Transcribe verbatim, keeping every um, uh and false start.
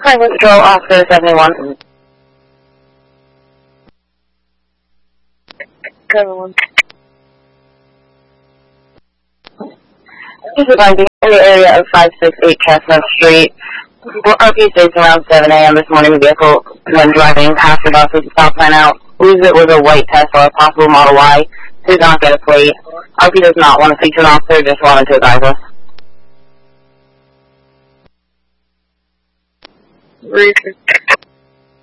Highway Patrol Officer seventy-one. seventy-one. Supervising in the area of five sixty-eight Chestnut Street. R P station around seven A M this morning. The vehicle, when driving past the bus with the stop sign out, believes it was a white Tesla, possible Model Y. Did not get a plate. R P does not want to speak to an officer, just wanted to advise us. Reason.